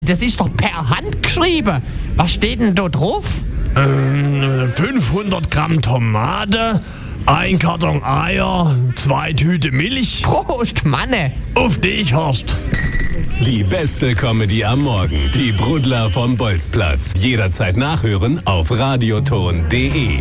Das ist doch per Hand geschrieben. Was steht denn da drauf? 500 Gramm Tomate, 1 Karton Eier, 2 Tüte Milch. Prost, Manne. Auf dich, Horst. Die beste Comedy am Morgen. Die Brudler vom Bolzplatz. Jederzeit nachhören auf radioton.de.